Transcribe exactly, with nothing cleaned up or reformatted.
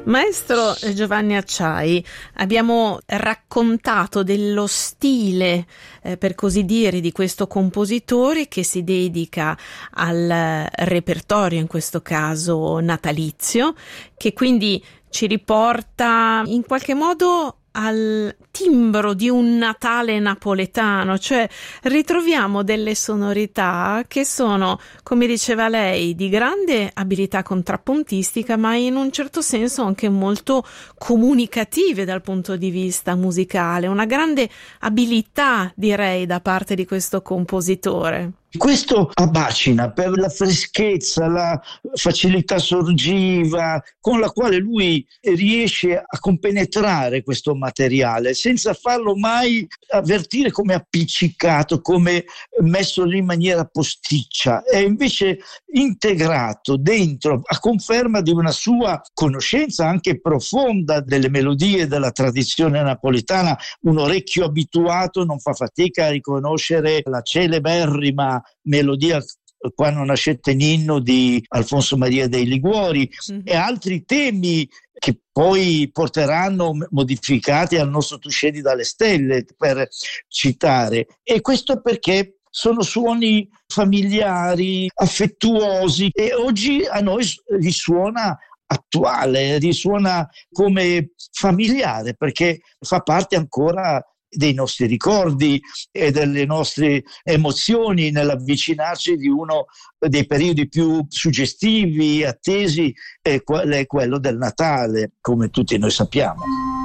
Maestro Giovanni Acciai, abbiamo raccontato dello stile, eh, per così dire, di questo compositore che si dedica al repertorio, in questo caso natalizio, che quindi ci riporta in qualche modo al timbro di un Natale napoletano, cioè ritroviamo delle sonorità che sono, come diceva lei, di grande abilità contrappuntistica, ma in un certo senso anche molto comunicative dal punto di vista musicale, una grande abilità, direi, da parte di questo compositore. Questo abbacina per la freschezza, la facilità sorgiva con la quale lui riesce a compenetrare questo materiale senza farlo mai avvertire come appiccicato, come messo lì in maniera posticcia. È invece integrato dentro, a conferma di una sua conoscenza anche profonda delle melodie della tradizione napoletana. Un orecchio abituato non fa fatica a riconoscere la celeberrima melodia Quando nascette Ninno di Alfonso Maria dei Liguori mm. e altri temi che poi porteranno modificati al nostro Tu scendi dalle stelle, per citare. E questo perché sono suoni familiari, affettuosi, e oggi a noi risuona attuale, risuona come familiare, perché fa parte ancora dei nostri ricordi e delle nostre emozioni nell'avvicinarci di uno dei periodi più suggestivi, attesi, è quello del Natale, come tutti noi sappiamo.